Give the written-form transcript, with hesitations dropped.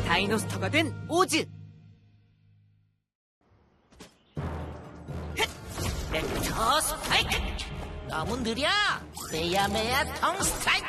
다이노스터가 된 오즈. 렉터 스파이크. 너무 느려. 메야메야 텅 스트라이크.